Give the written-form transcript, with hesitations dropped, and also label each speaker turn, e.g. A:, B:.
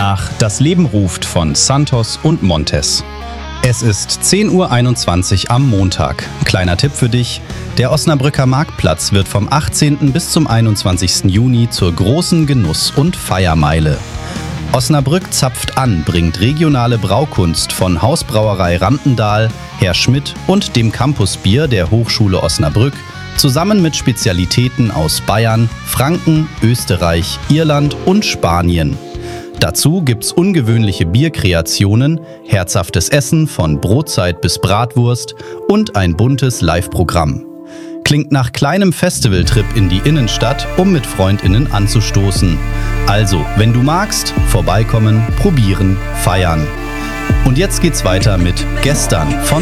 A: nach Das Leben ruft von Santos und Montes. Es ist 10:21 Uhr am Montag. Kleiner Tipp für dich: Der Osnabrücker Marktplatz wird vom 18. bis zum 21. Juni zur großen Genuss- und Feiermeile. Osnabrück zapft an, bringt regionale Braukunst von Hausbrauerei Rantendahl, Herr Schmidt und dem Campusbier der Hochschule Osnabrück zusammen mit Spezialitäten aus Bayern, Franken, Österreich, Irland und Spanien. Dazu gibt's ungewöhnliche Bierkreationen, herzhaftes Essen von Brotzeit bis Bratwurst und ein buntes Live-Programm. Klingt nach kleinem Festivaltrip in die Innenstadt, um mit FreundInnen anzustoßen. Also, wenn du magst, vorbeikommen, probieren, feiern. Und jetzt geht's weiter mit Gestern von